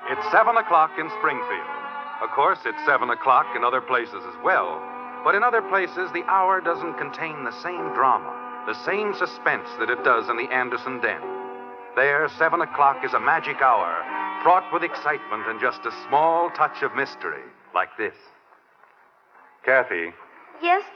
It's 7 o'clock in Springfield. Of course, it's 7 o'clock in other places as well. But in other places, the hour doesn't contain the same drama, the same suspense that it does in the Anderson den. There, 7 o'clock is a magic hour, fraught with excitement and just a small touch of mystery, like this. Kathy. Yes,